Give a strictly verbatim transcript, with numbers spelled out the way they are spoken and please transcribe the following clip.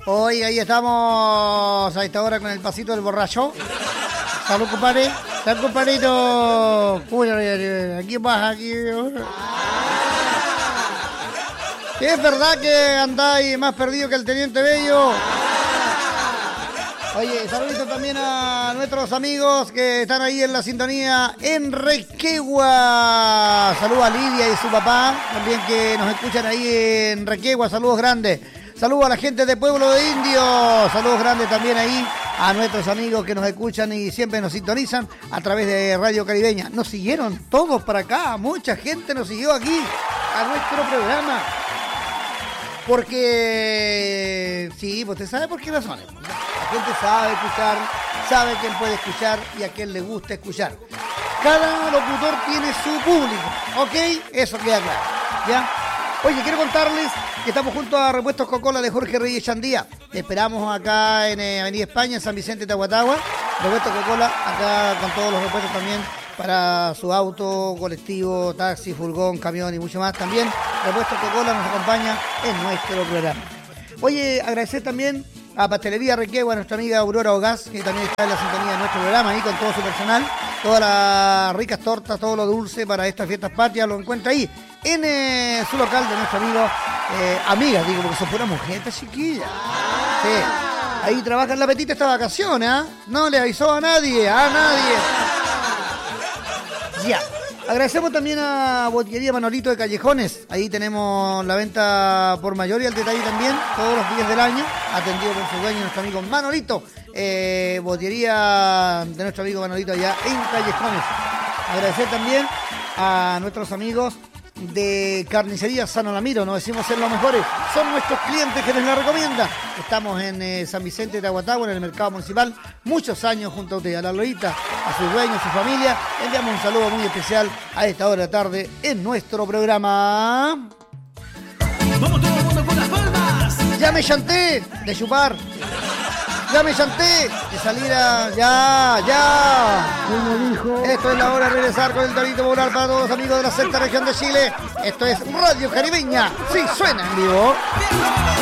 Hoy ahí estamos a esta hora con el pasito del borracho. Salud, compadre. Salud, compadrito. Uy, aquí vas, aquí. ¿Es verdad que andáis más perdido que el Teniente Bello? Oye, saluditos también a nuestros amigos que están ahí en la sintonía en Requegua. Saludos a Lidia y su papá, también que nos escuchan ahí en Requegua. Saludos grandes. Saludos a la gente de Pueblo de Indios. Saludos grandes también ahí a nuestros amigos que nos escuchan y siempre nos sintonizan a través de Radio Caribeña. Nos siguieron todos para acá. Mucha gente nos siguió aquí a nuestro programa. Porque, sí, pues usted sabe por qué razones. La gente sabe escuchar, sabe quién puede escuchar y a quién le gusta escuchar. Cada locutor tiene su público, ¿ok? Eso queda claro, ¿ya? Oye, quiero contarles que estamos junto a Repuestos Coca-Cola de Jorge Reyes Chandía. Te esperamos acá en eh, Avenida España, en San Vicente de Tahuatahua. Repuestos Coca-Cola, acá con todos los repuestos también para su auto, colectivo, taxi, furgón, camión y mucho más. También Repuestos Coca-Cola nos acompaña en nuestro programa. Oye, agradecer también a Pastelería Requegua, a nuestra amiga Aurora Ogaz, que también está en la sintonía de nuestro programa, ahí con todo su personal. Todas las ricas tortas, todo lo dulce para estas fiestas patrias, lo encuentra ahí, en eh, su local de nuestro amigo, eh, amiga, digo, porque son puras mujeres, chiquillas. Sí. Ahí trabaja en la Petita esta vacación, ¿eh? No le avisó a nadie, a nadie. Ya. Agradecemos también a Botillería Manolito de Callejones. Ahí tenemos la venta por mayor y al detalle también, todos los días del año, atendido por su dueño, nuestro amigo Manolito. Eh, botillería de nuestro amigo Manolito allá en Callejones. Agradecer también a nuestros amigos de Carnicería San Olamiro, nos decimos ser los mejores, son nuestros clientes que nos la recomiendan. Estamos en eh, San Vicente de Tahuatahua, en el mercado municipal, muchos años junto a usted, a la Lolita, a sus dueños, a su familia. Enviamos un saludo muy especial a esta hora de la tarde en nuestro programa. ¡Vamos todo el mundo con las palmas! Ya me chanté de chupar. Ya me chanté de salir a... ¡Ya! ¡Ya! Como dijo... Esto es la hora de regresar con el Torito Popular para todos los amigos de la sexta región de Chile. Esto es Radio Caribeña. Sí, suena en vivo.